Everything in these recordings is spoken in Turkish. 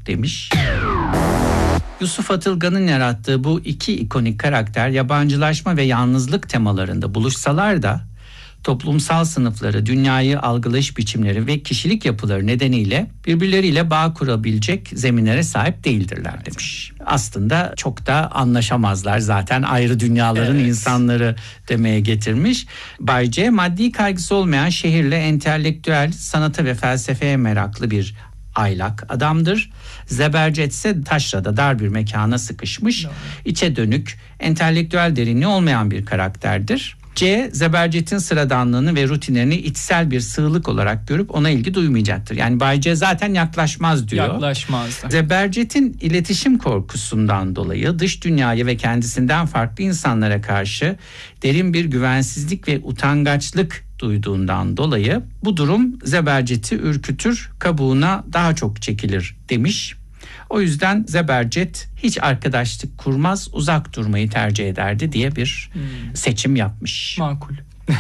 demiş. Yusuf Atılgan'ın yarattığı bu iki ikonik karakter yabancılaşma ve yalnızlık temalarında buluşsalar da toplumsal sınıfları, dünyayı algılayış biçimleri ve kişilik yapıları nedeniyle birbirleriyle bağ kurabilecek zeminlere sahip değildirler demiş. Aslında çok da anlaşamazlar, zaten ayrı dünyaların insanları demeye getirmiş. Bay C, maddi kaygısı olmayan şehirle entelektüel, sanata ve felsefeye meraklı bir aylak adamdır. Zebercet ise taşrada dar bir mekana sıkışmış, içe dönük, entelektüel derinliği olmayan bir karakterdir. C, Zebercet'in sıradanlığını ve rutinlerini içsel bir sığlık olarak görüp ona ilgi duymayacaktır. Yani Bay C zaten yaklaşmaz diyor. Yaklaşmaz. Zebercet'in iletişim korkusundan dolayı dış dünyaya ve kendisinden farklı insanlara karşı derin bir güvensizlik ve utangaçlık duyduğundan dolayı bu durum Zebercet'i ürkütür, kabuğuna daha çok çekilir demiş. O yüzden Zebercet hiç arkadaşlık kurmaz, uzak durmayı tercih ederdi diye bir seçim yapmış. Makul.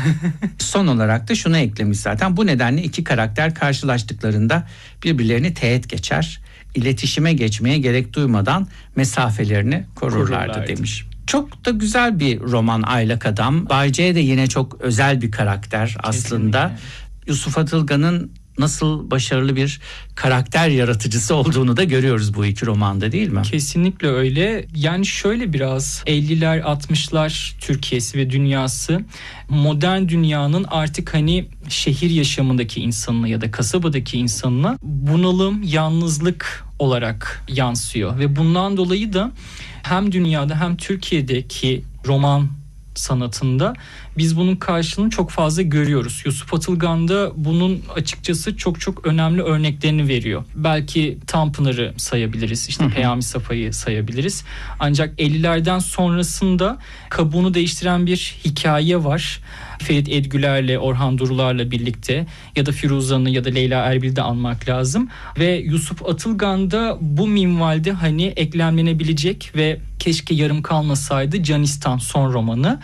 Son olarak da şunu eklemiş zaten. Bu nedenle iki karakter karşılaştıklarında birbirlerini teğet geçer, iletişime geçmeye gerek duymadan mesafelerini korurlardı demiş. Çok da güzel bir roman Aylak Adam. Bay C de yine çok özel bir karakter aslında. Kesinlikle. Yusuf Atılgan'ın nasıl başarılı bir karakter yaratıcısı olduğunu da görüyoruz bu iki romanda, değil mi? Kesinlikle öyle. Yani şöyle biraz 50'ler 60'lar Türkiye'si ve dünyası modern dünyanın artık hani şehir yaşamındaki insanına ya da kasabadaki insanına bunalım, yalnızlık olarak yansıyor ve bundan dolayı da hem dünyada hem Türkiye'deki roman sanatında biz bunun karşılığını çok fazla görüyoruz. Yusuf Atılgan da bunun açıkçası çok önemli örneklerini veriyor. Belki Tanpınar'ı sayabiliriz, işte Peyami Safa'yı sayabiliriz. Ancak 50'lerden sonrasında kabuğunu değiştiren bir hikaye var. Ferit Edgüler'le, Orhan Durular'la birlikte ya da Firuzan'ı ya da Leyla Erbil'i de anmak lazım. Ve Yusuf Atılgan da bu minvalde hani eklemlenebilecek ve keşke yarım kalmasaydı Canistan son romanı.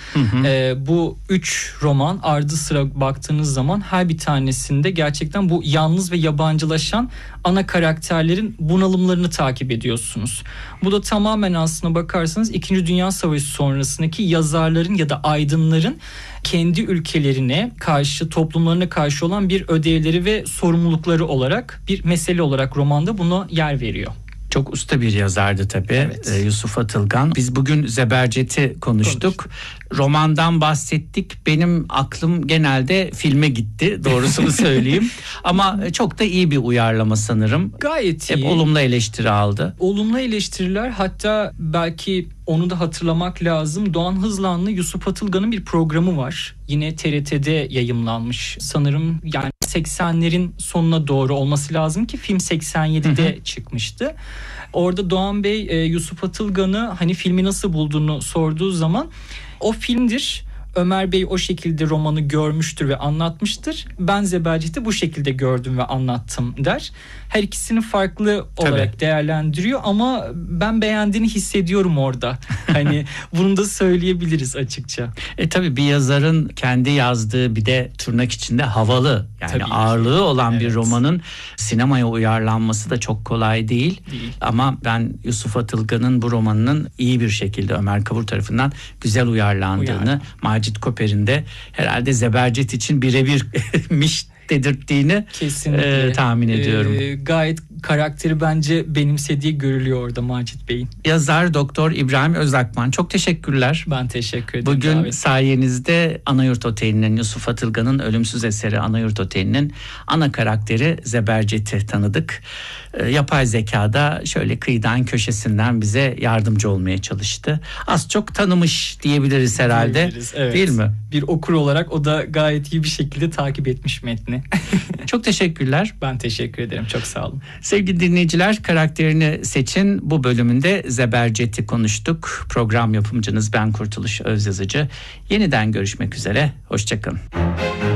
Bu 3 roman ardı sıra baktığınız zaman her bir tanesinde gerçekten bu yalnız ve yabancılaşan ana karakterlerin bunalımlarını takip ediyorsunuz. Bu da tamamen aslına bakarsanız 2. Dünya Savaşı sonrasındaki yazarların ya da aydınların kendi ülkelerine karşı, toplumlarına karşı olan bir ödevleri ve sorumlulukları olarak, bir mesele olarak romanda buna yer veriyor. Çok usta bir yazardı tabii Yusuf Atılgan. Biz bugün Zebercet'i konuştuk. Romandan bahsettik. Benim aklım genelde filme gitti, doğrusunu söyleyeyim. Ama çok da iyi bir uyarlama sanırım. Gayet iyi. Hep olumlu eleştiri aldı. Olumlu eleştiriler, hatta belki onu da hatırlamak lazım. Doğan Hızlanlı, Yusuf Atılgan'ın bir programı var. Yine TRT'de yayımlanmış. Sanırım yani 80'lerin sonuna doğru olması lazım ki film 87'de çıkmıştı. Orada Doğan Bey Yusuf Atılgan'ı hani filmi nasıl bulduğunu sorduğu zaman o filmdir. Ömer Bey o şekilde romanı görmüştür ve anlatmıştır. Ben Zebercet'i bu şekilde gördüm ve anlattım der. Her ikisini farklı olarak değerlendiriyor ama ben beğendiğini hissediyorum orada. Hani bunu da söyleyebiliriz açıkça. Tabii bir yazarın kendi yazdığı bir de tırnak içinde havalı, yani ağırlığı olan bir romanın sinemaya uyarlanması da çok kolay değil. Ama ben Yusuf Atılgan'ın bu romanının iyi bir şekilde Ömer Kavur tarafından güzel uyarlandığını, Macit Koper'in de herhalde Zebercet için birebirmiş dedirttiğini tahmin ediyorum. Gayet karakteri bence benimsediği görülüyor orada Macit Bey'in. Yazar Doktor İbrahim Özakman, çok teşekkürler. Ben teşekkür ederim. Bugün sayenizde Anayurt Oteli'nin, Yusuf Atılgan'ın ölümsüz eseri Anayurt Oteli'nin ana karakteri Zebercet'i tanıdık. Yapay zekada şöyle kıyıdan köşesinden bize yardımcı olmaya çalıştı. Az çok tanımış diyebiliriz herhalde. Değil mi? Bir okur olarak o da gayet iyi bir şekilde takip etmiş metni. Çok teşekkürler. Ben teşekkür ederim. Çok sağ olun. Sevgili dinleyiciler, karakterini seçin. Bu bölümünde Zebercet'i konuştuk. Program yapımcınız ben Kurtuluş Özyazıcı. Yeniden görüşmek üzere. Hoşçakalın.